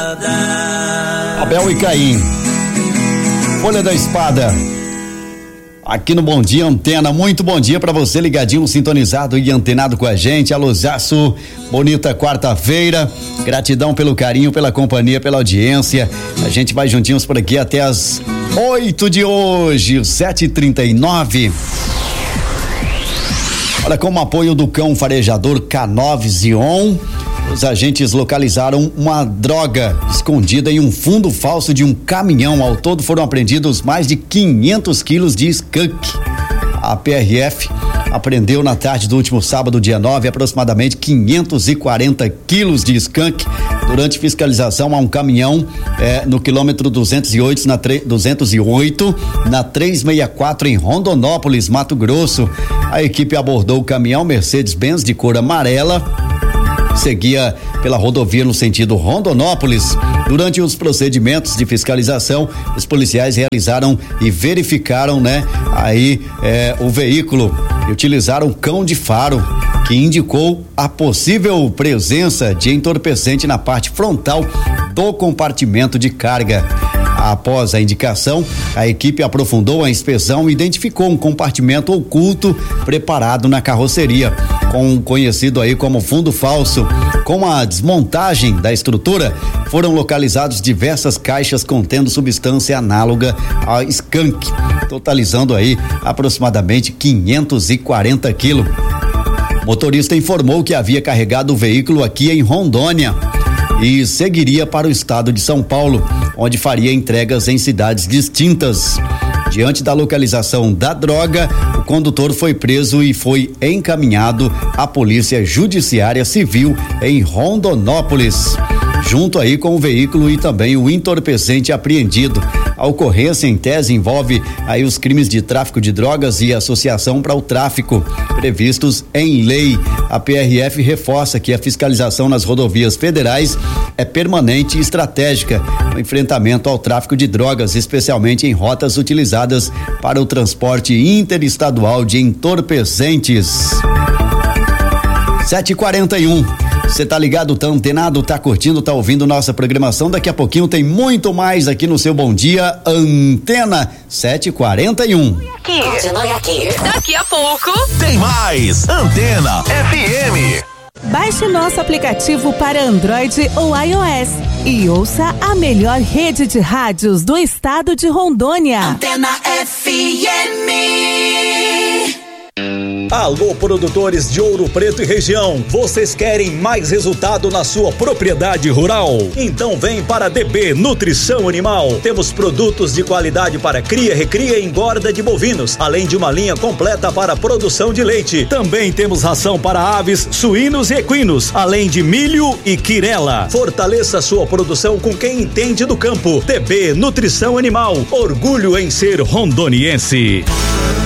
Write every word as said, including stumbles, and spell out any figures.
Abel e Caim, Folha da Espada, aqui no Bom Dia Antena. Muito bom dia pra você ligadinho, sintonizado e antenado com a gente. Alô Zaço, bonita quarta-feira, gratidão pelo carinho, pela companhia, pela audiência. A gente vai juntinhos por aqui até as oito de hoje, sete e trinta e nove. Olha, com o apoio do cão farejador K nove Zion, os agentes localizaram uma droga escondida em um fundo falso de um caminhão. Ao todo foram apreendidos mais de quinhentos quilos de skunk. A P R F apreendeu na tarde do último sábado, dia nove, aproximadamente quinhentos e quarenta quilos de skunk durante fiscalização a um caminhão eh, no quilômetro duzentos e oito, na duzentos e oito, na trezentos e sessenta e quatro, em Rondonópolis, Mato Grosso. A equipe abordou o caminhão Mercedes-Benz de cor amarela, seguia pela rodovia no sentido Rondonópolis. Durante os procedimentos de fiscalização, os policiais realizaram e verificaram, né, aí é, o veículo e utilizaram cão de faro, que indicou a possível presença de entorpecente na parte frontal do compartimento de carga. Após a indicação, a equipe aprofundou a inspeção e identificou um compartimento oculto preparado na carroceria, com conhecido aí como fundo falso. Com a desmontagem da estrutura, foram localizados diversas caixas contendo substância análoga a skunk, totalizando aí aproximadamente quinhentos e quarenta quilos. O motorista informou que havia carregado o veículo aqui em Rondônia e seguiria para o estado de São Paulo, onde faria entregas em cidades distintas. Diante da localização da droga, o condutor foi preso e foi encaminhado à Polícia Judiciária Civil em Rondonópolis, junto aí com o veículo e também o entorpecente apreendido. A ocorrência, em tese, envolve aí os crimes de tráfico de drogas e associação para o tráfico, previstos em lei. A P R F reforça que a fiscalização nas rodovias federais é permanente e estratégica no enfrentamento ao tráfico de drogas, especialmente em rotas utilizadas para o transporte interestadual de entorpecentes. sete e quarenta e um. Você tá ligado, tá antenado, tá curtindo, tá ouvindo nossa programação? Daqui a pouquinho tem muito mais aqui no seu Bom Dia Antena, sete e quarenta e um. Continue aqui. Daqui a pouco tem mais Antena F M. Baixe nosso aplicativo para Android ou iOS e ouça a melhor rede de rádios do estado de Rondônia. Antena F M. Alô, produtores de Ouro Preto e região, vocês querem mais resultado na sua propriedade rural? Então vem para a D B Nutrição Animal. Temos produtos de qualidade para cria, recria e engorda de bovinos, além de uma linha completa para a produção de leite. Também temos ração para aves, suínos e equinos, além de milho e quirela. Fortaleça sua produção com quem entende do campo. D B Nutrição Animal, orgulho em ser rondoniense.